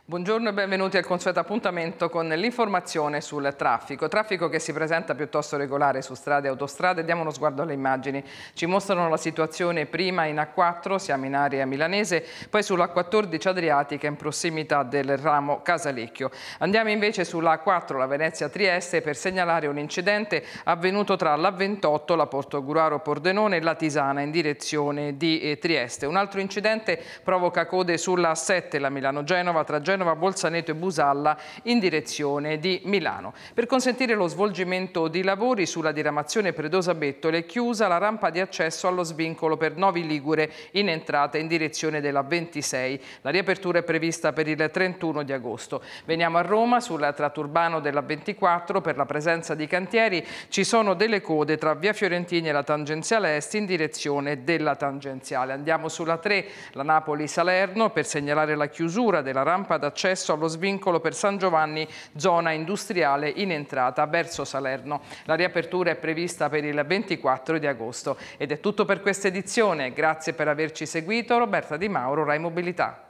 Buongiorno e benvenuti al consueto appuntamento con l'informazione sul traffico. Traffico che si presenta piuttosto regolare su strade e autostrade. Diamo uno sguardo alle immagini. Ci mostrano la situazione prima in A4, siamo in area milanese, poi sulla A14 Adriatica in prossimità del ramo Casalecchio. Andiamo invece sulla A4, la Venezia-Trieste, per segnalare un incidente avvenuto tra la 28, la Portogruaro-Pordenone e la Tisana in direzione di Trieste. Un altro incidente provoca code sulla A7, la Milano-Genova, tra Genova, Bolzaneto e Busalla in direzione di Milano. Per consentire lo svolgimento di lavori sulla diramazione Predosa-Bettole è chiusa la rampa di accesso allo svincolo per Novi Ligure in entrata in direzione della 26. La riapertura è prevista per il 31 di agosto. Veniamo a Roma, sul tratto urbano della 24, per la presenza di cantieri ci sono delle code tra via Fiorentini e la tangenziale est in direzione della tangenziale. Andiamo sulla 3, la Napoli-Salerno, per segnalare la chiusura della rampa d'accesso allo svincolo per San Giovanni, zona industriale in entrata verso Salerno. La riapertura è prevista per il 24 di agosto. Ed è tutto per questa edizione. Grazie per averci seguito. Roberta Di Mauro, Rai Mobilità.